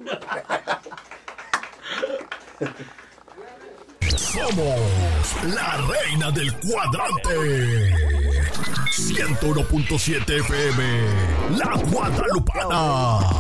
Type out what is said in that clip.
una. Somos la reina del cuadrante. 101.7 FM, La Guadalupana.